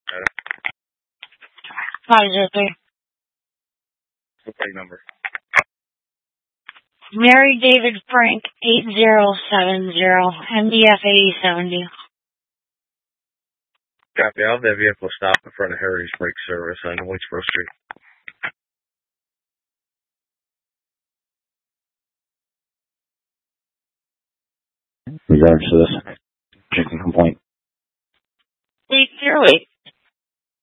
503. The plate number. Mary David Frank 8070, MDF 8070. Copy. I'll have that vehicle stop in front of Harry's Brake Service on Whitesboro Street. Regards to this chicken complaint. 808.